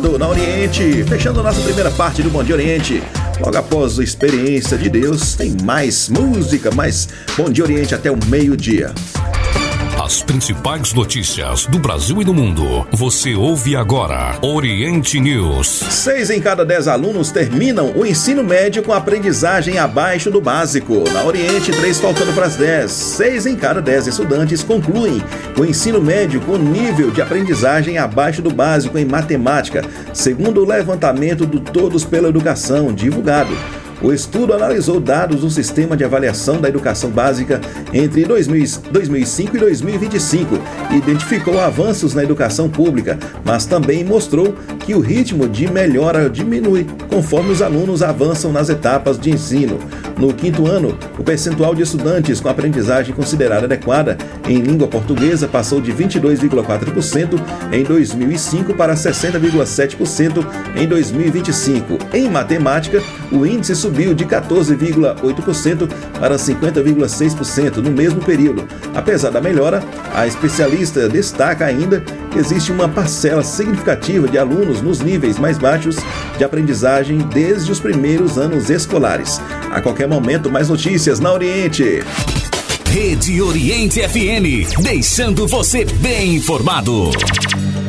ligado na Oriente, fechando a nossa primeira parte do Bom Dia Oriente. Logo após a experiência de Deus, tem mais música, mais Bom Dia Oriente até o meio-dia. As principais notícias do Brasil e do mundo. Você ouve agora Oriente News. 6 em cada 10 alunos terminam o ensino médio com aprendizagem abaixo do básico. Na Oriente, 3 faltando para as 10. 6 em cada 10 estudantes concluem o ensino médio com nível de aprendizagem abaixo do básico em matemática, segundo o levantamento do Todos pela Educação, divulgado. O estudo analisou dados do Sistema de Avaliação da Educação Básica entre 2005 e 2025 e identificou avanços na educação pública, mas também mostrou que o ritmo de melhora diminui conforme os alunos avançam nas etapas de ensino. No 5º ano, o percentual de estudantes com aprendizagem considerada adequada em língua portuguesa passou de 22,4% em 2005 para 60,7% em 2025. Em matemática, o índice subiu de 14,8% para 50,6% no mesmo período. Apesar da melhora, a especialista destaca ainda que existe uma parcela significativa de alunos nos níveis mais baixos de aprendizagem desde os primeiros anos escolares. A qualquer momento, mais notícias na Oriente. Rede Oriente FM, deixando você bem informado.